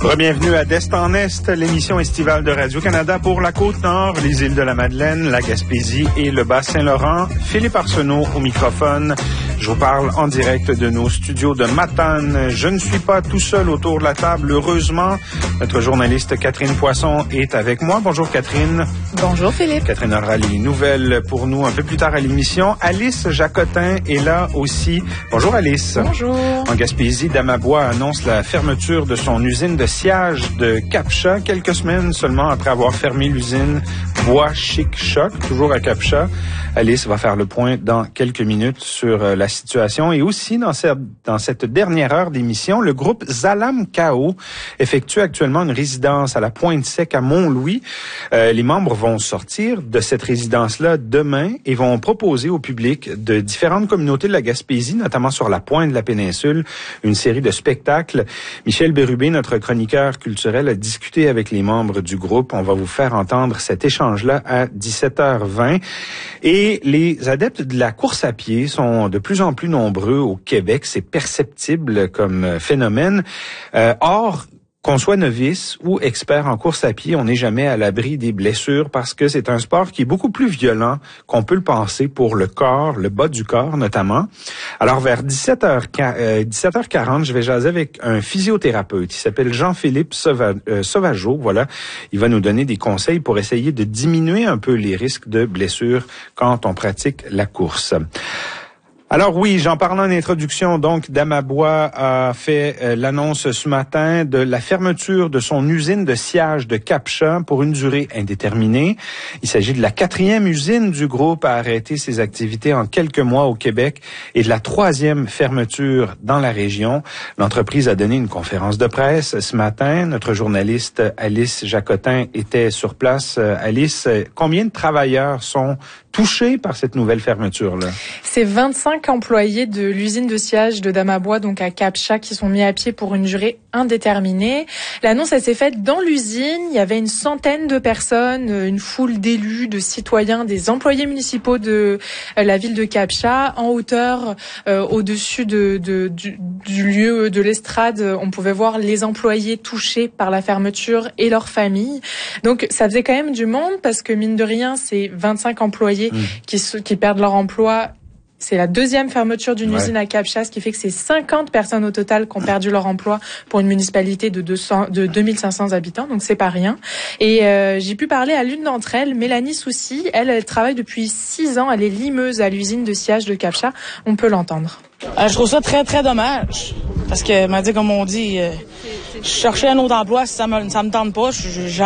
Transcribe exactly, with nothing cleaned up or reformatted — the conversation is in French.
Bienvenue à d'Est en Est, l'émission estivale de Radio-Canada pour la Côte-Nord, les îles de la Madeleine, la Gaspésie et le Bas-Saint-Laurent. Philippe Arsenault au microphone. Je vous parle en direct de nos studios de Matane. Je ne suis pas tout seul autour de la table, heureusement. Notre journaliste Catherine Poisson est avec moi. Bonjour Catherine. Bonjour Philippe. Catherine aura les nouvelles pour nous un peu plus tard à l'émission. Alice Jacotin est là aussi. Bonjour Alice. Bonjour. En Gaspésie, Damabois annonce la fermeture de son usine de sciage de Cap-Chat, quelques semaines seulement après avoir fermé l'usine Bois Chic Choc, toujours à Cap-Chat. Alice va faire le point dans quelques minutes sur euh, la situation. Et aussi, dans cette, dans cette dernière heure d'émission, le groupe Zalam K O effectue actuellement une résidence à la Pointe-Sec à Mont-Louis. Euh, les membres vont sortir de cette résidence-là demain et vont proposer au public de différentes communautés de la Gaspésie, notamment sur la pointe de la péninsule, une série de spectacles. Michel Bérubé, notre chroniqueur culturel, a discuté avec les membres du groupe. On va vous faire entendre cet échange-là à dix-sept heures vingt. Et les adeptes de la course à pied sont de plus en plus nombreux au Québec. C'est perceptible comme phénomène. Euh, or, qu'on soit novice ou expert en course à pied, on n'est jamais à l'abri des blessures parce que c'est un sport qui est beaucoup plus violent qu'on peut le penser pour le corps, le bas du corps notamment. Alors vers dix-sept heures quarante, je vais jaser avec un physiothérapeute. Il s'appelle Jean-Philippe Sauva- euh, Sauvageau. Voilà, il va nous donner des conseils pour essayer de diminuer un peu les risques de blessures quand on pratique la course. Alors oui, j'en parlais en introduction, donc Damabois a fait euh, l'annonce ce matin de la fermeture de son usine de sciage de Cap-Chat pour une durée indéterminée. Il s'agit de la quatrième usine du groupe à arrêter ses activités en quelques mois au Québec et de la troisième fermeture dans la région. L'entreprise a donné une conférence de presse ce matin. Notre journaliste Alice Jacotin était sur place. Alice, combien de travailleurs sont touchés par cette nouvelle fermeture-là? C'est vingt-cinq employés de l'usine de sciage de Damabois, donc à Cap-Chat, qui sont mis à pied pour une durée indéterminée. L'annonce, elle s'est faite dans l'usine. Il y avait une centaine de personnes, une foule d'élus, de citoyens, des employés municipaux de la ville de Cap-Chat. En hauteur, euh, au-dessus de, de, du, du lieu de l'estrade, on pouvait voir les employés touchés par la fermeture et leurs familles. Donc, ça faisait quand même du monde parce que, mine de rien, c'est vingt-cinq employés mmh. qui, qui perdent leur emploi. C'est la deuxième fermeture d'une ouais. usine à Cap-Chat, ce qui fait que c'est cinquante personnes au total qui ont perdu leur emploi pour une municipalité de, deux cents, de deux mille cinq cents habitants, donc c'est pas rien. Et euh, j'ai pu parler à l'une d'entre elles, Mélanie Soucy. Elle, elle travaille depuis six ans, elle est limeuse à l'usine de sciage de Cap-Chat. On peut l'entendre. Euh, je trouve ça très, très dommage. Parce que, m'a dit, comme on dit, euh, je cherchais un autre emploi, si ça me, ça me tente pas, je, je